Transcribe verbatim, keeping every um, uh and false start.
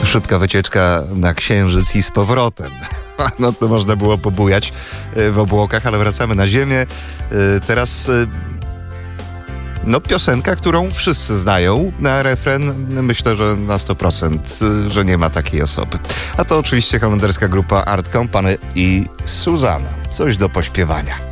Szybka wycieczka na Księżyc i z powrotem. No to można było pobujać w obłokach, ale wracamy na ziemię. Teraz no piosenka, którą wszyscy znają. Na refren myślę, że na sto procent, że nie ma takiej osoby. A to oczywiście holenderska grupa Art Company i Susanna. Coś do pośpiewania.